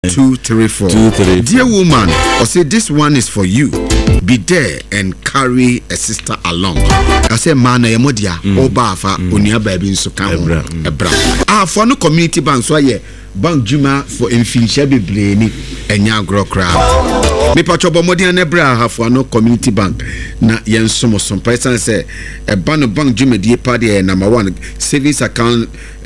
234. Dear woman, I say this one is for you. Be there and carry a sister along. I say man, I modia oba fa onia baby nso ka ho ebra. For no community bank so ye bank juma for infinisha bebre ni enya agro kra. Me pacho bo modia na ebra for no community bank na yen somo some person say e bank juma die pa de number 1 savings account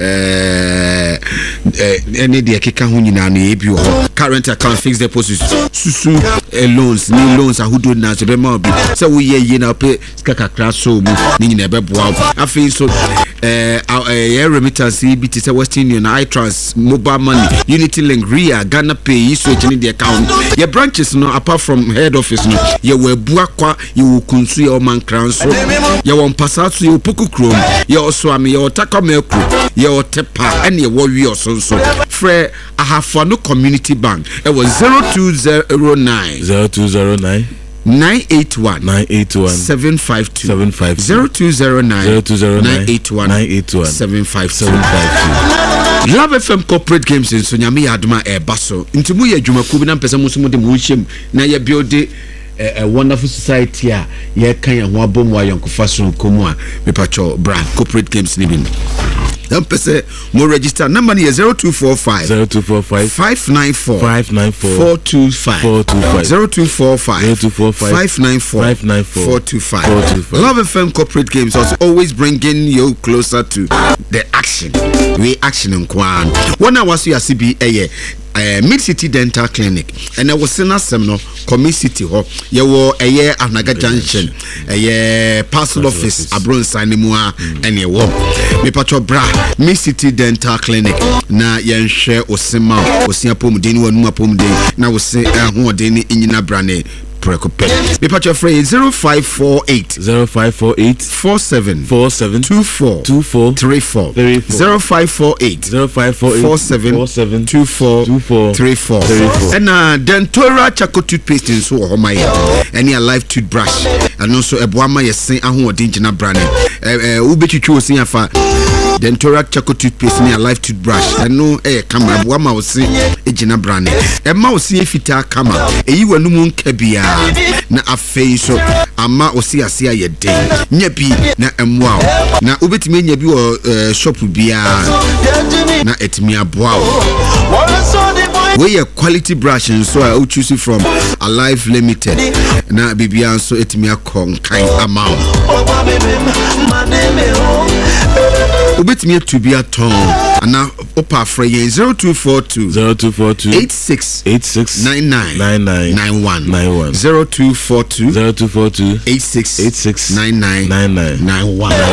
any de keka ho nyina na e bi ho. Current account, fixed deposit, susu loans, new loans are who do now. So, we ye na pay skaka class so ni na be boa. Afi so remittance BT say Western Union, iTrans, mobile money, Unity Link, Ria, Ghana Pay, switch in the account. Your branches no apart from head office no, you will buakwa, you will kunsu your man crown so. You won't pass out to your puku chrome, your swami, your takamelku, your tepa, and your warrior so. Frere, I have for no community bank. It was 0209 981 752 0209 981 752. Love FM corporate games in Sonyami Aduma Basso. Into Muya Juma Kubina Pesamusum de Mushim, na ye build a wonderful society. Ye Kanya Wabom Wayanko Fasun Kumwa, Mepacho Brand corporate games living. More register number is 0245 594 425 0245 594 425. Love FM corporate games also always bringing you closer to the action. We action in Kwan. 1 hour so you CB Mid City Dental Clinic and I was in a seminar Community Hall. You were a year Anaga Junction, a year parcel office, a bronze Sanimua, and you walk. Me patro bra, Mid City Dental Clinic. Na yen share Osima, Osiapum Dini, and Mapum Day. Now we say, who are Dini in Brane. Me patch your phrase 0548 47 24 34 0548 47 24 34. And Dentora Chaco toothpaste in so home any a live toothbrush and also a boama yesen ahu odinjina brand ubechuchu osinyafa Dentora Chaco toothpaste near live toothbrush and no camera boama osin ejina brand e ma osin efita kama eyi wanu mu nkabia na afei so ama osi ase aye den nya bi na emwa na obetimi nya bi wo shop bia na etimi aboa we a quality brush and so I choose from Alive Limited na bibia so etimi akon kan amount ubetimi to be a ton ana opa frey 0242 86 99 91 0242 86 99 91